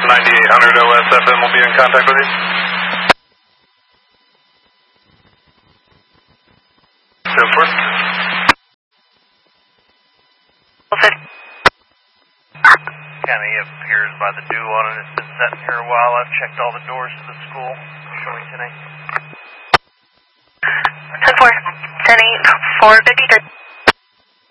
9800 OSFM will be in contact with you. Go for it. County appears by the dew on it. It's been sitting here a while. I've checked all the doors to the school. Showing tonight. 10-4, 10-8, 453.